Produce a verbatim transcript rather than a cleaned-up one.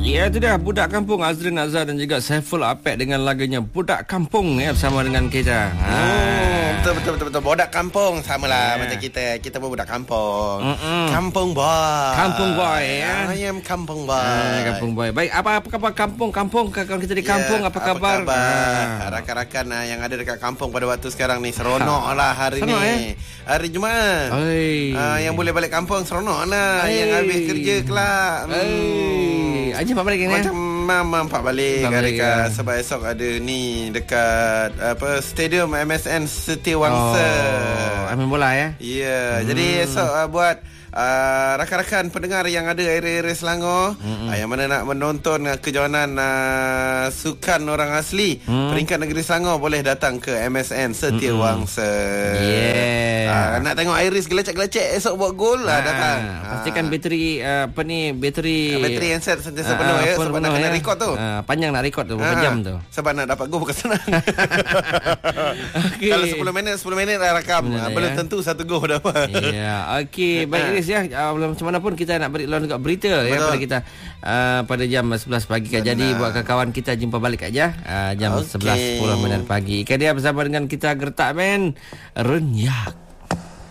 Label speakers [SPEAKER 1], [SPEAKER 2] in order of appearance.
[SPEAKER 1] Ya, itu dah Budak Kampung, Azrin Azhar dan juga Saiful Apek dengan lagunya Budak Kampung ya, bersama dengan kita. Ha.
[SPEAKER 2] Hmm, betul betul betul betul. Budak kampung samalah
[SPEAKER 1] Yeah.
[SPEAKER 2] macam kita. Kita pun budak kampung.
[SPEAKER 1] Mm-mm.
[SPEAKER 2] Kampung boy.
[SPEAKER 1] Kampung boy ya.
[SPEAKER 2] I am kampung boy.
[SPEAKER 1] Ah, kampung boy. Baik, apa apa khabar kampung? Kampung kawan kita di kampung,
[SPEAKER 2] Ya,
[SPEAKER 1] apa khabar?
[SPEAKER 2] Apa khabar?
[SPEAKER 1] Ah.
[SPEAKER 2] Rakan-rakan ah, yang ada dekat kampung pada waktu sekarang ni seronok lah hari
[SPEAKER 1] Seronok,
[SPEAKER 2] ni.
[SPEAKER 1] eh?
[SPEAKER 2] Hari Jumaat.
[SPEAKER 1] Oi.
[SPEAKER 2] Ah, yang boleh balik kampung seronok lah.
[SPEAKER 1] Oi.
[SPEAKER 2] Yang habis kerja kelak.
[SPEAKER 1] Eh, aja pak balik ni.
[SPEAKER 2] Macam Mama empat balik
[SPEAKER 1] Empat balik,
[SPEAKER 2] dekat,
[SPEAKER 1] ya.
[SPEAKER 2] sebab esok ada ni dekat apa Stadium M S N Setiawangsa.
[SPEAKER 1] Oh, main bola ya.
[SPEAKER 2] Ya, hmm. jadi esok uh, buat uh, rakan-rakan pendengar yang ada area-area Selangor hmm. uh, yang mana nak menonton uh, kejohanan uh, sukan orang asli hmm. peringkat negeri Selangor boleh datang ke M S N Setiawangsa.
[SPEAKER 1] Hmm. Yeah.
[SPEAKER 2] Uh, nak tengok Iris gelecek-gelecek esok buat gol lah
[SPEAKER 1] Ha,
[SPEAKER 2] datang.
[SPEAKER 1] pastikan bateri uh, apa ni bateri
[SPEAKER 2] Uh, bateri handset sentiasa
[SPEAKER 1] Ah,
[SPEAKER 2] penuh ya,
[SPEAKER 1] penuh,
[SPEAKER 2] sebab nak
[SPEAKER 1] penuh,
[SPEAKER 2] kena
[SPEAKER 1] ya.
[SPEAKER 2] record tu.
[SPEAKER 1] Ah, panjang nak record tu berapa
[SPEAKER 2] Ha,
[SPEAKER 1] jam tu.
[SPEAKER 2] sebab nak dapat gol bukan senang.
[SPEAKER 1] Okey.
[SPEAKER 2] Kalau sepuluh minit sepuluh minit dah rakam.
[SPEAKER 1] Benar,
[SPEAKER 2] Belum
[SPEAKER 1] ya.
[SPEAKER 2] tentu satu gol dapat.
[SPEAKER 1] Ya, okey. Baik Iris ya. Uh, macam mana pun kita nak beri lawan dekat berita ya
[SPEAKER 2] Betul.
[SPEAKER 1] pada kita uh, pada jam sebelas pagi kan. Jadi
[SPEAKER 2] Benar.
[SPEAKER 1] buat kawan kita jumpa balik aja uh, jam
[SPEAKER 2] Okey.
[SPEAKER 1] sebelas sepuluh minit pagi. Ikan dia bersama dengan kita Gertak Men Renyak.